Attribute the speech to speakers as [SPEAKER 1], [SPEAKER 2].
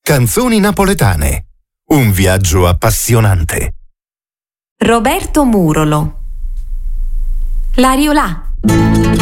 [SPEAKER 1] Canzoni napoletane. Un viaggio appassionante.
[SPEAKER 2] Roberto Murolo. L'Ariolà.